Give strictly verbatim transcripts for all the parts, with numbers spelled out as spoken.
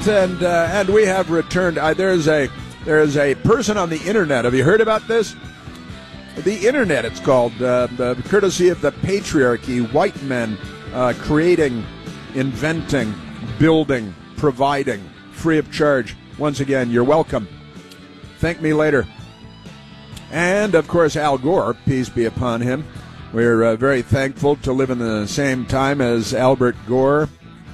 right, and uh, and we have returned. Uh, there's a there's a person on the internet. Have you heard about this? The internet, it's called, uh, uh, courtesy of the patriarchy. White men uh, creating, inventing, building, providing, free of charge. Once again, you're welcome. Thank me later. And of course, Al Gore, peace be upon him. We're uh, very thankful to live in the same time as Albert Gore.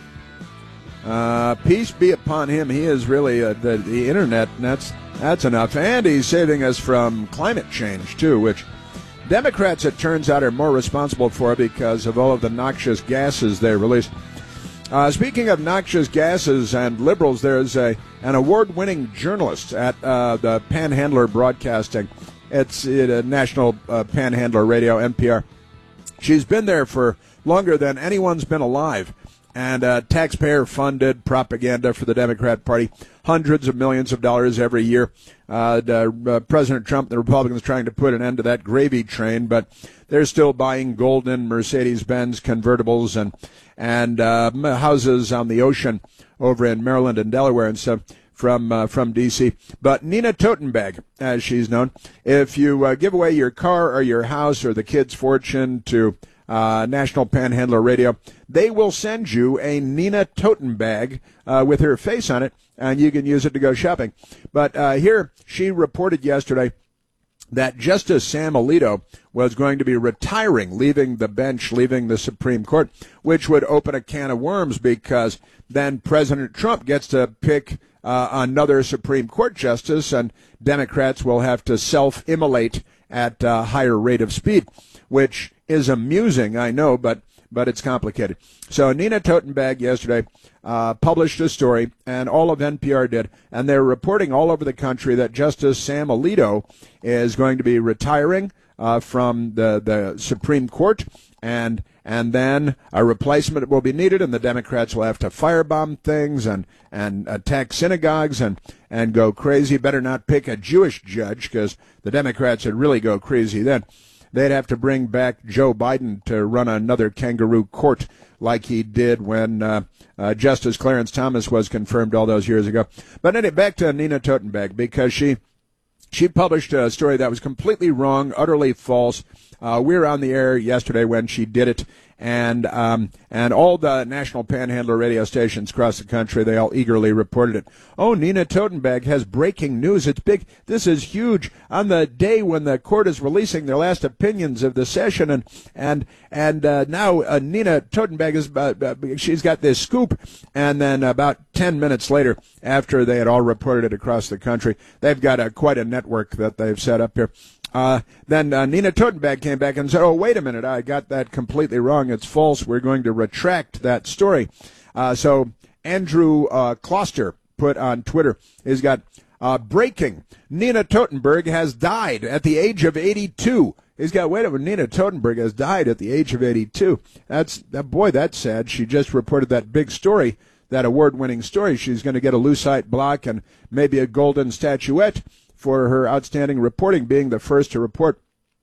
Uh, peace be upon him. He is really uh, the, the internet, and that's, that's enough. And he's saving us from climate change, too, which Democrats, it turns out, are more responsible for because of all of the noxious gases they release. Uh, speaking of noxious gases and liberals, there's a, an award-winning journalist at uh, the Panhandler Broadcasting. It's a National uh, Panhandler Radio, N P R. She's been there for longer than anyone's been alive. And uh, taxpayer-funded propaganda for the Democrat Party, hundreds of millions of dollars every year. Uh, the, uh, President Trump, the Republicans, trying to put an end to that gravy train, but they're still buying golden Mercedes-Benz convertibles and and uh, houses on the ocean over in Maryland and Delaware and stuff from uh, from D C. But Nina Totenberg, as she's known, if you uh, give away your car or your house or the kid's fortune to Uh, National Panhandler Radio, they will send you a Nina Toten bag uh, with her face on it, and you can use it to go shopping. But uh, here, she reported yesterday that Justice Sam Alito was going to be retiring, leaving the bench, leaving the Supreme Court, which would open a can of worms because then President Trump gets to pick uh, another Supreme Court justice, and Democrats will have to self-immolate at a higher rate of speed, which is amusing, I know, but but it's complicated. So Nina Totenberg yesterday uh, published a story, and all of N P R did, and they're reporting all over the country that Justice Sam Alito is going to be retiring uh, from the, the Supreme Court, and and then a replacement will be needed, and the Democrats will have to firebomb things and, and attack synagogues and, and go crazy. Better not pick a Jewish judge, because the Democrats would really go crazy then. They'd have to bring back Joe Biden to run another kangaroo court like he did when uh, uh, Justice Clarence Thomas was confirmed all those years ago. But anyway, back to Nina Totenberg, because she she published a story that was completely wrong, utterly false. Uh, we were on the air yesterday when she did it, and um, and all the National Panhandler radio stations across the country, they all eagerly reported it. Oh, Nina Totenberg has breaking news. It's big. This is huge. On the day when the court is releasing their last opinions of the session, and and and uh, now uh, Nina Totenberg is uh, uh, she's got this scoop, and then about ten minutes later, after they had all reported it across the country, they've got a, quite a network that they've set up here. Uh, then uh, Nina Totenberg came back and said, oh, wait a minute, I got that completely wrong. It's false. We're going to retract that story. Uh, so Andrew uh, Kloster put on Twitter, he's got uh, breaking. Nina Totenberg has died at the age of eighty-two. He's got, wait a minute, Nina Totenberg has died at the age of eighty-two. That's, that, boy, that's sad. She just reported that big story, that award-winning story. She's going to get a Lucite block and maybe a golden statuette for her outstanding reporting, being the first to report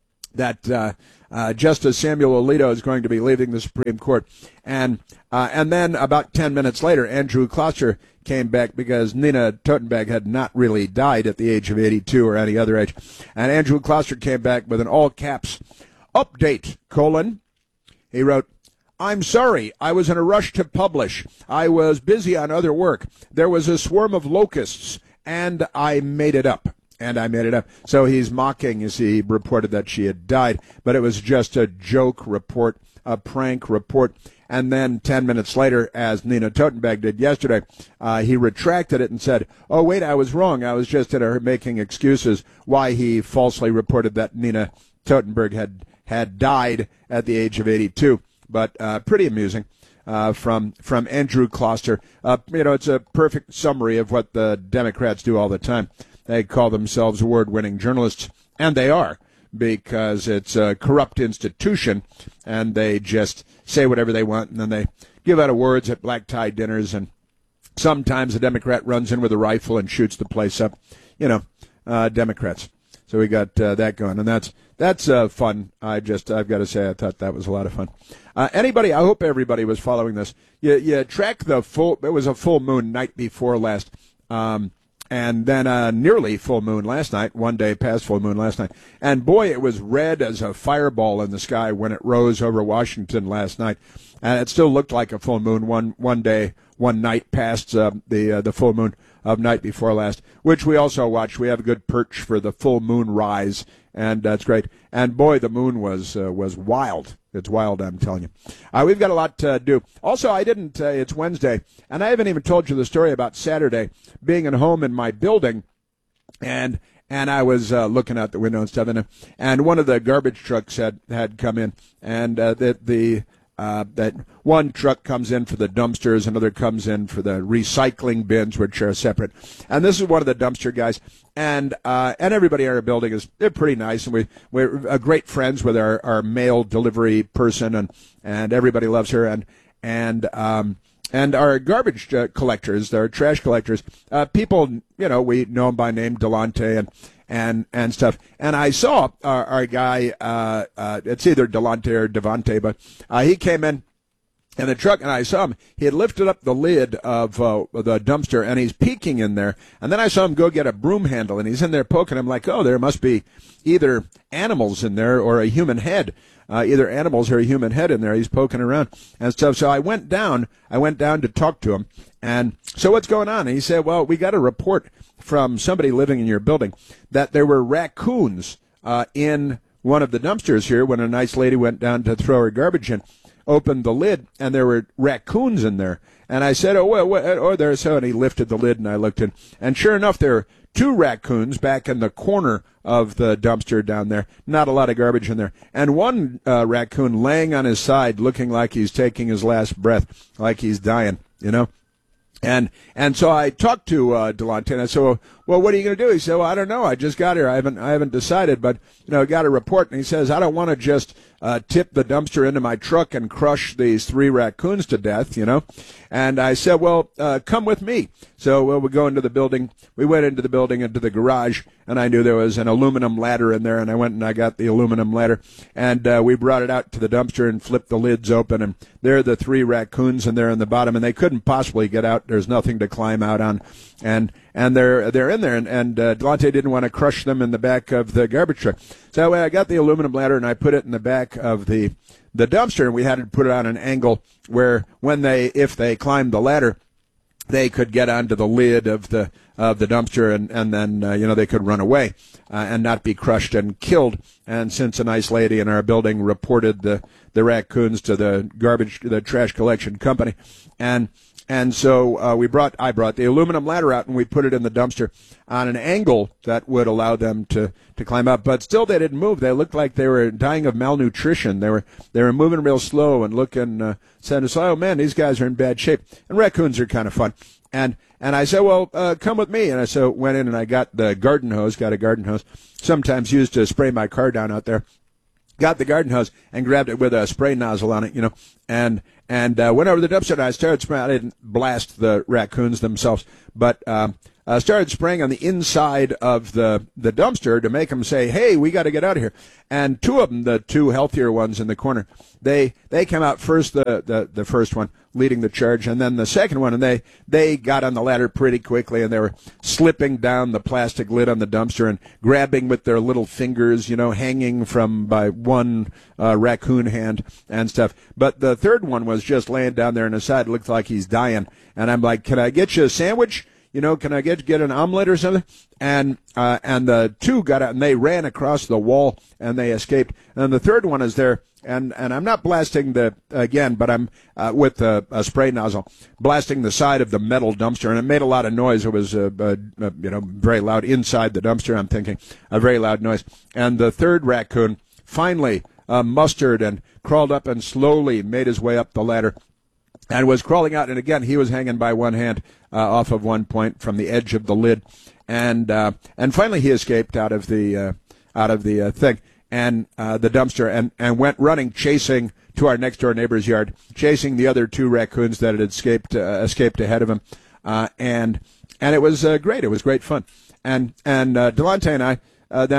that uh, uh, Justice Samuel Alito is going to be leaving the Supreme Court. And uh, and then about ten minutes later, Andrew Kloster came back because Nina Totenberg had not really died at the age of eighty-two or any other age. And Andrew Kloster came back with an all-caps update, colon. He wrote, I'm sorry, I was in a rush to publish. I was busy on other work. There was a swarm of locusts, and I made it up. And I made it up. So he's mocking as he reported that she had died, but it was just a joke report, a prank report. And then ten minutes later, as Nina Totenberg did yesterday, uh, he retracted it and said, oh, wait, I was wrong. I was just in a, making excuses why he falsely reported that Nina Totenberg had, had died at the age of eighty-two. But uh, pretty amusing. Uh, from from Andrew Kloster. Uh, you know, it's a perfect summary of what the Democrats do all the time. They call themselves award-winning journalists, and they are, because it's a corrupt institution, and they just say whatever they want, and then they give out awards at black-tie dinners, and sometimes a Democrat runs in with a rifle and shoots the place up. You know, uh, Democrats. So we got uh, that going, and that's that's uh, fun. I just, I've got to say, I thought that was a lot of fun. Uh, anybody, I hope everybody was following this. You, you track the full, it was a full moon night before last, um, and then a nearly full moon last night, one day past full moon last night. And boy, it was red as a fireball in the sky when it rose over Washington last night. And it still looked like a full moon one, one day, one night past uh, the uh, the full moon of night before last, which we also watched. We have a good perch for the full moon rise, and that's great. And boy, the moon was uh, was wild. It's wild, I'm telling you. Uh, we've got a lot to do. Also, I didn't, uh, it's Wednesday, and I haven't even told you the story about Saturday, being at home in my building, and and I was uh, looking out the window and stuff, and, and one of the garbage trucks had, had come in, and uh, that the uh, that one truck comes in for the dumpsters, another comes in for the recycling bins, which are separate. And this is one of the dumpster guys, and uh, and everybody in our building is they're pretty nice, and we we're uh, great friends with our, our mail delivery person, and and everybody loves her, and and um. And our garbage uh, collectors, our trash collectors, uh, people, you know, we know them by name, Delonte and and and stuff. And I saw our, our guy, uh, uh, it's either Delonte or Devante, but uh, he came in in the truck, and I saw him. He had lifted up the lid of uh, the dumpster, and he's peeking in there. And then I saw him go get a broom handle, and he's in there poking. I'm like, oh, there must be either animals in there or a human head. Uh, either animals or a human head in there. He's poking around and stuff. So I went down. I went down to talk to him. And so what's going on? And he said, well, we got a report from somebody living in your building that there were raccoons uh, in one of the dumpsters here when a nice lady went down to throw her garbage in, opened the lid, and there were raccoons in there. And I said, oh, well, what, oh, there's so. And he lifted the lid, and I looked in. And sure enough, there were two raccoons back in the corner of the dumpster down there. Not a lot of garbage in there. And one uh, raccoon laying on his side looking like he's taking his last breath, like he's dying, you know. And and so I talked to uh, Delonte, and I said, well, well, what are you going to do? He said, well, I don't know. I just got here. I haven't I haven't decided, but, you know, I got a report. And he says, I don't want to just uh, tip the dumpster into my truck and crush these three raccoons to death, you know. And I said, well, uh, come with me. So well, we go into the building. We went into the building, into the garage, and I knew there was an aluminum ladder in there, and I went and I got the aluminum ladder, and uh, we brought it out to the dumpster and flipped the lids open, and there are the three raccoons in there in the bottom, and they couldn't possibly get out. There's nothing to climb out on, and and they're they're in there, and, and uh, Delonte didn't want to crush them in the back of the garbage truck. So I got the aluminum ladder, and I put it in the back of the the dumpster, and we had to put it on an angle where when they, if they climbed the ladder, they could get onto the lid of the of the dumpster, and and then uh, you know they could run away uh, and not be crushed and killed. And since a nice lady in our building reported the the raccoons to the garbage the trash collection company, and and so uh, we brought I brought the aluminum ladder out, and we put it in the dumpster on an angle that would allow them to, to climb up. But still, they didn't move. They looked like they were dying of malnutrition. They were they were moving real slow and looking. Uh, saying, "Oh man, these guys are in bad shape." And raccoons are kind of fun. And and I said, well, uh, come with me. And I so went in and I got the garden hose. Got a garden hose, sometimes used to spray my car down out there. Got the garden hose and grabbed it with a spray nozzle on it, you know, and and uh, went over to the dumpster, and I started spraying. I didn't blast the raccoons themselves, but um, I started spraying on the inside of the, the dumpster to make them say, hey, we got to get out of here. And two of them, the two healthier ones in the corner, they they came out first, the, the, the first one leading the charge, and then the second one, and they, they got on the ladder pretty quickly, and they were slipping down the plastic lid on the dumpster and grabbing with their little fingers, you know, hanging from by one uh, raccoon hand and stuff. But the third one was just laying down there on the side. It looked like he's dying. And I'm like, can I get you a sandwich? You know, can I get get an omelet or something? And uh, and the two got out, and they ran across the wall, and they escaped. And the third one is there, and, and I'm not blasting the, again, but I'm uh, with a, a spray nozzle, blasting the side of the metal dumpster, and it made a lot of noise. It was, uh, uh, uh, you know, very loud inside the dumpster, I'm thinking, a very loud noise. And the third raccoon finally uh, mustered and crawled up and slowly made his way up the ladder, and was crawling out, and again, he was hanging by one hand uh, off of one point from the edge of the lid, and uh, and finally he escaped out of the uh, out of the uh, thing and uh, the dumpster, and, and went running, chasing to our next door neighbor's yard, chasing the other two raccoons that had escaped uh, escaped ahead of him, uh, and and it was uh, great. It was great fun, and and uh, Delonte and I uh, then.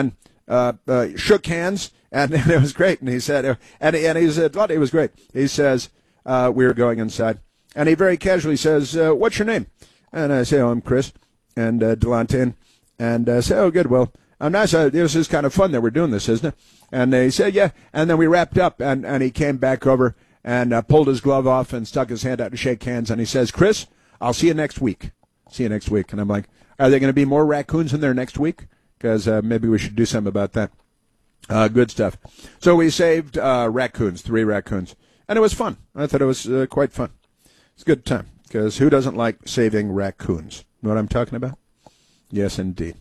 uh, uh, shook hands, and, and it was great. And he said, uh, and, and he said, it was great. He says, uh, we were going inside, and he very casually says, uh, what's your name? And I say, oh, I'm Chris, and uh, Delonte, and I uh, say, oh, good, well, I'm nice. Uh, this is kind of fun that we're doing this, isn't it? And he said, yeah, and then we wrapped up, and, and he came back over and uh, pulled his glove off and stuck his hand out to shake hands, and he says, Chris, I'll see you next week. See you next week. And I'm like, are there going to be more raccoons in there next week? Because uh, maybe we should do something about that. Uh, good stuff. So we saved uh, raccoons, three raccoons, and it was fun. I thought it was uh, quite fun. It's a good time, because who doesn't like saving raccoons? Know what I'm talking about? Yes, indeed.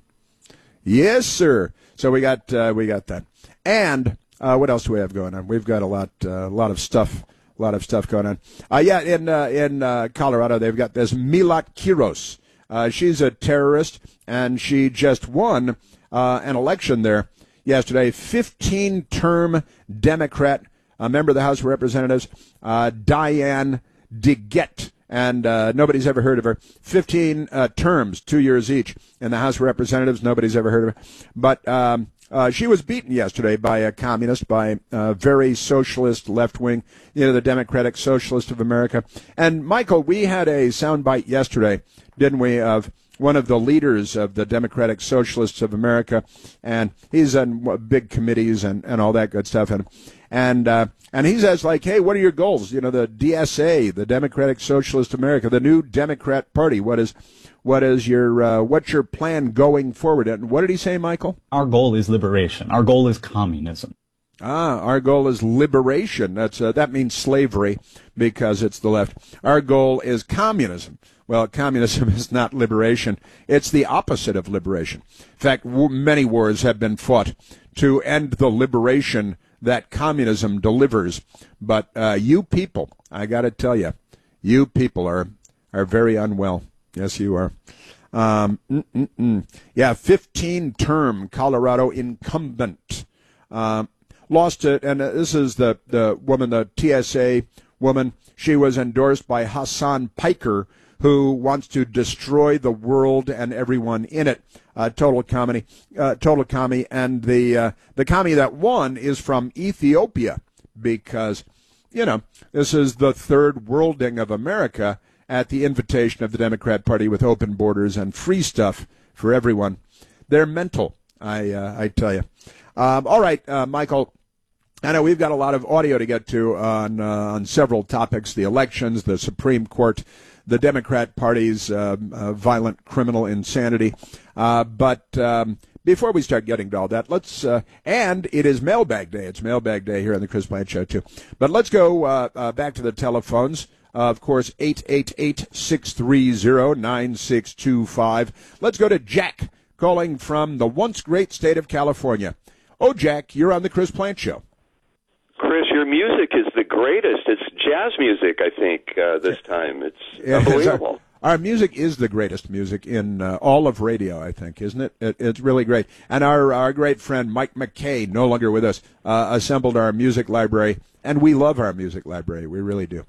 Yes, sir. So we got uh, we got that. And uh, what else do we have going on? We've got a lot uh, a lot of stuff. A lot of stuff going on. Uh, yeah, in uh, in uh, Colorado, they've got this Milat Kiros. Uh, she's a terrorist, and she just won uh, an election there yesterday. fifteen-term Democrat, a member of the House of Representatives, uh, Diane DeGette, and uh, nobody's ever heard of her. fifteen uh, terms, two years each, in the House of Representatives. Nobody's ever heard of her. But um, Uh, she was beaten yesterday by a communist, by a very socialist left-wing, you know, the Democratic Socialist of America. And, Michael, we had a soundbite yesterday, didn't we, of one of the leaders of the Democratic Socialists of America, and he's on big committees and, and all that good stuff. And and uh, and he says, like, hey, what are your goals? You know, the D S A, the Democratic Socialist of America, the new Democrat Party, what is... What is your uh, what's your plan going forward? And what did he say, Michael? Our goal is liberation. Our goal is communism. Ah, our goal is liberation. That's uh, that means slavery because it's the left. Our goal is communism. Well, communism is not liberation. It's the opposite of liberation. In fact, w- many wars have been fought to end the liberation that communism delivers. But uh, you people, I got to tell you, you people are are very unwell. Yes, you are. Um, mm-mm-mm. Yeah, fifteen-term Colorado incumbent. Um, lost it, and uh, this is the, the woman, the T S A woman. She was endorsed by Hassan Piker, who wants to destroy the world and everyone in it. Uh, total commie, uh, total commie, and the uh, the commie that won is from Ethiopia because, you know, this is the third worlding of America, at the invitation of the Democrat Party with open borders and free stuff for everyone. They're mental, I uh, I tell you. Um, all right, uh, Michael, I know we've got a lot of audio to get to on, uh, on several topics, the elections, the Supreme Court, the Democrat Party's uh, uh, violent criminal insanity. Uh, but um, before we start getting to all that, let's, uh, and it is Mailbag Day. It's Mailbag Day here on the Chris Plante Show, too. But let's go uh, uh, back to the telephones. Uh, of course, eight eight eight, six three zero, nine six two five. Let's go to Jack, calling from the once great state of California. Oh, Jack, you're on the Chris Plante Show. Chris, your music is the greatest. It's jazz music, I think, uh, this time. It's yeah, unbelievable. Our, our music is the greatest music in uh, all of radio, I think, isn't it? it? It's really great. And our, our great friend Mike McKay, no longer with us, uh, assembled our music library, and we love our music library. We really do.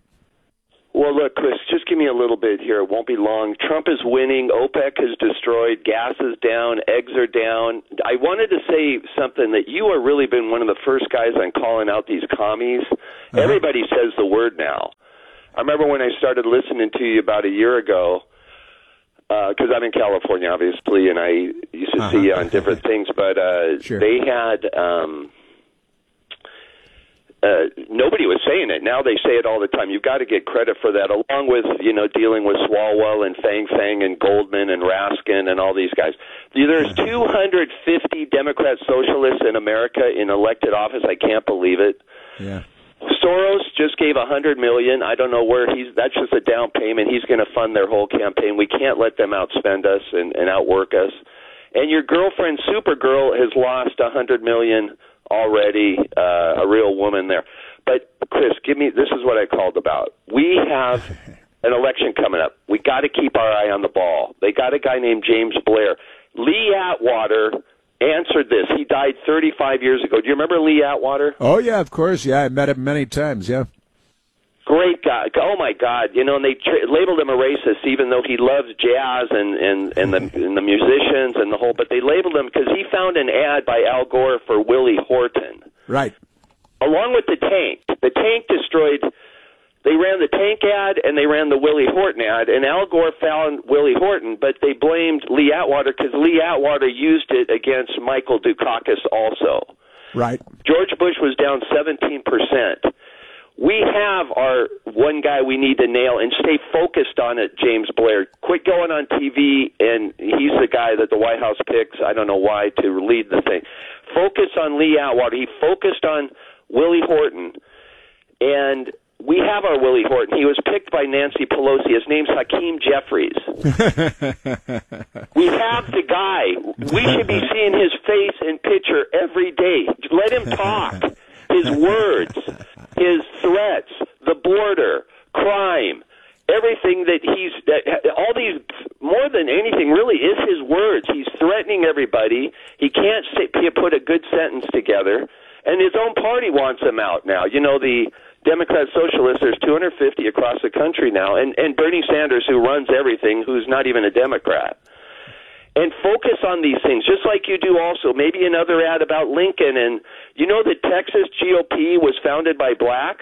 Well, look, Chris, just give me a little bit here. It won't be long. Trump is winning. OPEC is destroyed. Gas is down. Eggs are down. I wanted to say something that you have really been one of the first guys on calling out these commies. Uh-huh. Everybody says the word now. I remember when I started listening to you about a year ago, because uh, I'm in California, obviously, and I used to uh-huh. see you on different things, but uh, sure. they had... Um, Uh, nobody was saying it. Now they say it all the time. You've got to get credit for that, along with, you know, dealing with Swalwell and Fang Fang and Goldman and Raskin and all these guys. There's two hundred fifty Democrat socialists in America in elected office. I can't believe it. Yeah. Soros just gave one hundred million dollars. I don't know where he's. That's just a down payment. He's going to fund their whole campaign. We can't let them outspend us and, and outwork us. And your girlfriend, Supergirl, has lost one hundred million dollars already, uh, a real woman there. But, Chris, give me, this is what I called about. We have an election coming up. We got to keep our eye on the ball. They got a guy named James Blair. Lee Atwater answered this. He died thirty-five years ago. Do you remember Lee Atwater? Oh, yeah, of course. Yeah, I met him many times, yeah. Great guy. Oh, my God. You know, and they tra- labeled him a racist, even though he loves jazz and, and, and, the, and the musicians and the whole, but they labeled him because he found an ad by Al Gore for Willie Horton. Right. Along with the tank. The tank destroyed, they ran the tank ad and they ran the Willie Horton ad, and Al Gore found Willie Horton, but they blamed Lee Atwater because Lee Atwater used it against Michael Dukakis also. Right. George Bush was down seventeen percent. We have our one guy we need to nail and stay focused on it, James Blair. Quit going on T V, and he's the guy that the White House picks, I don't know why, to lead the thing. Focus on Lee Atwater. He focused on Willie Horton, and we have our Willie Horton. He was picked by Nancy Pelosi. His name's Hakeem Jeffries. We have the guy. We should be seeing his face and picture every day. Let him talk. His words, his threats, the border, crime, everything that he's, that, all these, more than anything, really is his words. He's threatening everybody. He can't say, put a good sentence together, and his own party wants him out now. You know, the Democrat Socialists, there's two hundred fifty across the country now, and, and Bernie Sanders, who runs everything, who's not even a Democrat. And focus on these things, just like you do also. Maybe another ad about Lincoln. And you know that Texas G O P was founded by blacks?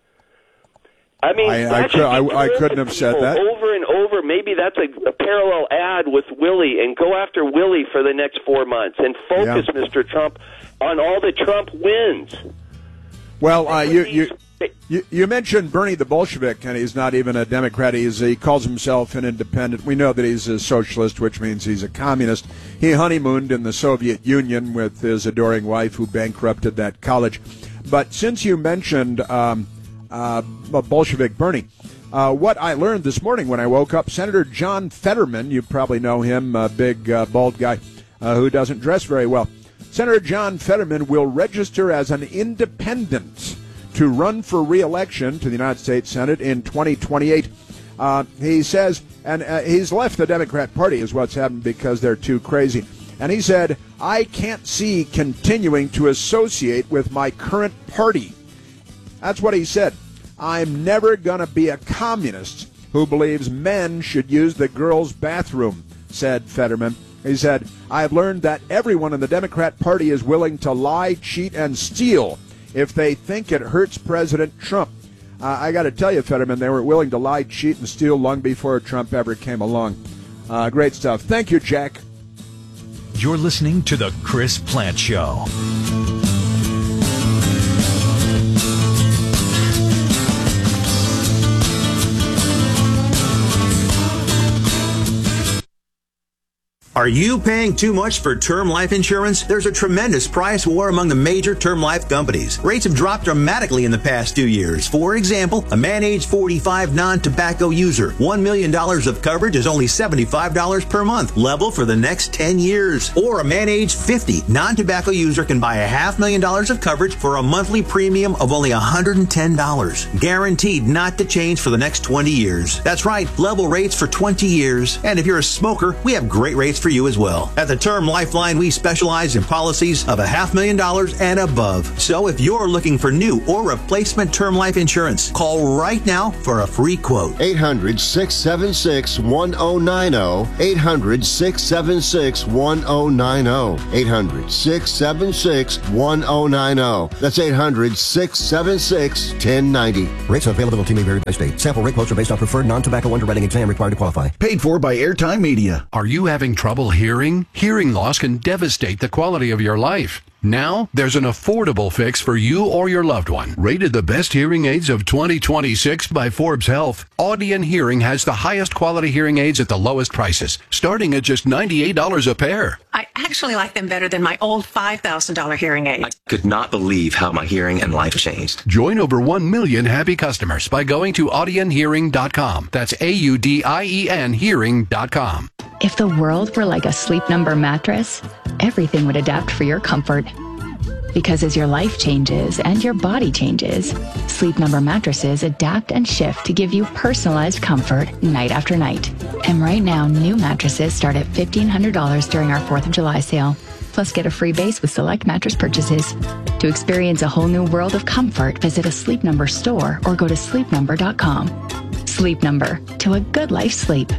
I mean, I, I, could, I, I couldn't have said that. Over and over, maybe that's a, a parallel ad with Willie, and go after Willie for the next four months. And focus, yeah. Mister Trump, on all the Trump wins. Well, uh, you... you You, you mentioned Bernie the Bolshevik, and he's not even a Democrat. He's, he calls himself an independent. We know that he's a socialist, which means he's a communist. He honeymooned in the Soviet Union with his adoring wife, who bankrupted that college. But since you mentioned um, uh, Bolshevik Bernie, uh, what I learned this morning when I woke up, Senator John Fetterman, you probably know him, a big, uh, bald guy uh, who doesn't dress very well. Senator John Fetterman will register as an independent to run for re-election to the United States Senate in twenty twenty-eight. Uh, he says, and uh, he's left the Democrat Party is what's happened because they're too crazy. And he said, I can't see continuing to associate with my current party. That's what he said. I'm never going to be a communist who believes men should use the girls' bathroom, said Fetterman. He said, I've learned that everyone in the Democrat Party is willing to lie, cheat, and steal if they think it hurts President Trump. Uh, I got to tell you, Fetterman, they were willing to lie, cheat, and steal long before Trump ever came along. Uh, great stuff. Thank you, Jack. You're listening to The Chris Plante Show. Are you paying too much for term life insurance? There's a tremendous price war among the major term life companies. Rates have dropped dramatically in the past two years. For example, a man age forty-five non-tobacco user, one million dollars of coverage is only seventy-five dollars per month, level for the next ten years. Or a man age fifty non-tobacco user can buy a half million dollars of coverage for a monthly premium of only one hundred ten dollars. Guaranteed not to change for the next twenty years. That's right, level rates for twenty years. And if you're a smoker, we have great rates for you as well. At the Term Lifeline, we specialize in policies of a half million dollars and above. So if you're looking for new or replacement term life insurance, call right now for a free quote. eight hundred, six seven six, one oh nine oh. eight hundred, six seven six, one oh nine oh. eight hundred, six seven six, one oh nine oh. That's eight hundred, six seven six, one oh nine oh. Rates and availability may vary by state. Sample rate quotes are based on preferred non-tobacco underwriting exam required to qualify. Paid for by Airtime Media. Are you having trouble hearing? Hearing loss can devastate the quality of your life. Now, there's an affordable fix for you or your loved one. Rated the best hearing aids of twenty twenty-six by Forbes Health, Audion Hearing has the highest quality hearing aids at the lowest prices, starting at just ninety-eight dollars a pair. I actually like them better than my old five thousand dollars hearing aid. I could not believe how my hearing and life changed. Join over one million happy customers by going to audion hearing dot com. That's A U D I E N hearing dot com. If the world were like a Sleep Number mattress, everything would adapt for your comfort. Because as your life changes and your body changes, Sleep Number mattresses adapt and shift to give you personalized comfort night after night. And right now, new mattresses start at fifteen hundred dollars during our fourth of July sale. Plus, get a free base with select mattress purchases. To experience a whole new world of comfort, visit a Sleep Number store or go to sleep number dot com. Sleep Number, to a good life sleep.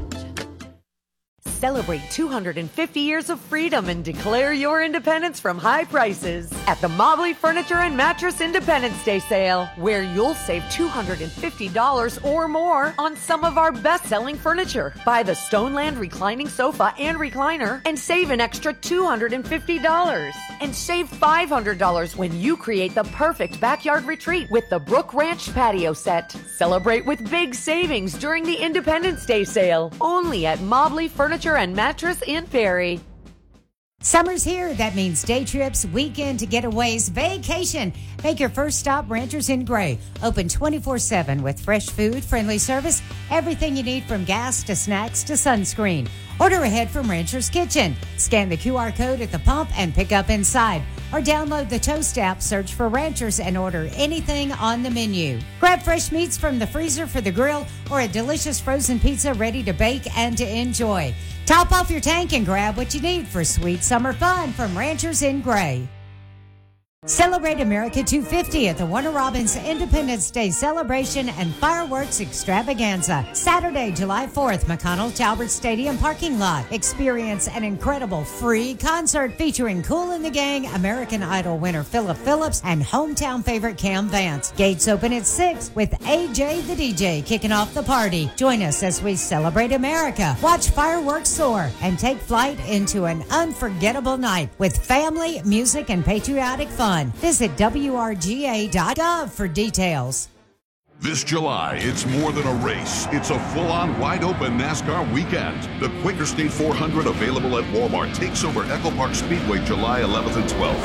Celebrate two hundred fifty years of freedom and declare your independence from high prices at the Mobley Furniture and Mattress Independence Day sale, where you'll save two hundred fifty dollars or more on some of our best-selling furniture. Buy the Stoneland reclining sofa and recliner and save an extra two hundred fifty dollars. And save five hundred dollars when you create the perfect backyard retreat with the Brook Ranch patio set. Celebrate with big savings during the Independence Day sale, only at Mobley Furniture and Mattress in Perry. Summer's here. That means day trips, weekend getaways, vacation. Make your first stop Ranchers in Gray. Open twenty-four seven with fresh food, friendly service, everything you need from gas to snacks to sunscreen. Order ahead from Rancher's Kitchen. Scan the Q R code at the pump and pick up inside. Or download the Toast app, search for Ranchers, and order anything on the menu. Grab fresh meats from the freezer for the grill or a delicious frozen pizza ready to bake and to enjoy. Top off your tank and grab what you need for sweet summer fun from Ranchers in Gray. Celebrate America two fifty at the Warner Robins Independence Day Celebration and Fireworks Extravaganza. Saturday, July fourth, McConnell Talbert Stadium parking lot. Experience an incredible free concert featuring Kool and the Gang, American Idol winner Philip Phillips, and hometown favorite Cam Vance. Gates open at six with A J the D J kicking off the party. Join us as we celebrate America, watch fireworks soar, and take flight into an unforgettable night with family, music, and patriotic fun. Visit W R G A dot gov for details. This July, it's more than a race. It's a full-on, wide-open NASCAR weekend. The Quaker State four hundred, available at Walmart, takes over Echo Park Speedway July eleventh and twelfth.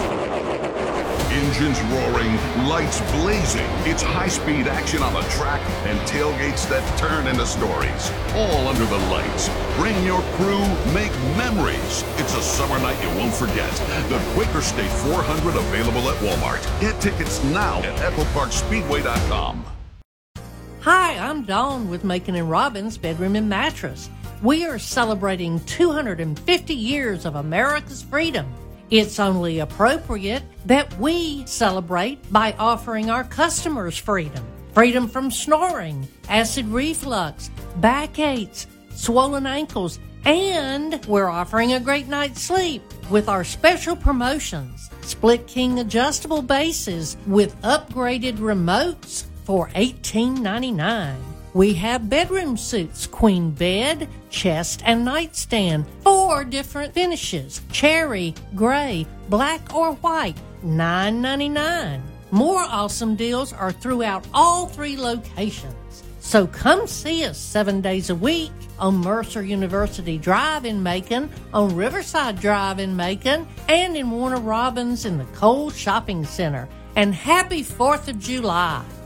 Engines roaring, lights blazing. It's high-speed action on the track and tailgates that turn into stories. All under the lights. Bring your crew, make memories. It's a summer night you won't forget. The Quaker State four hundred, available at Walmart. Get tickets now at echo park speedway dot com. Hi, I'm Dawn with Macon and Robbins Bedroom and Mattress. We are celebrating two hundred fifty years of America's freedom. It's only appropriate that we celebrate by offering our customers freedom. Freedom from snoring, acid reflux, backaches, swollen ankles, and we're offering a great night's sleep with our special promotions. Split King adjustable bases with upgraded remotes for eighteen ninety-nine. We have bedroom suits, queen bed, chest, and nightstand, four different finishes, cherry, gray, black, or white, nine ninety-nine. More awesome deals are throughout all three locations. So come see us seven days a week on Mercer University Drive in Macon, on Riverside Drive in Macon, and in Warner Robins in the Cole Shopping Center. And happy fourth of July.